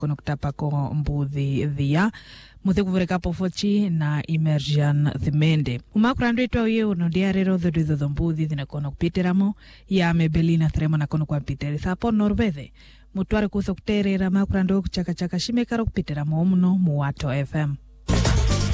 kono kutapa ko mbuthi dhia muthe kuvureka pofochi na Emerjan Thimende umakurando itwa uye unondia rero dhudu mbuthi dhina kono kupiteramo ya Mebelina Threma na kono kwa piteri thapo Norvethe mutware kutho kuterera makurando kuchaka shimekaro kupiteramo muno Muwato FM.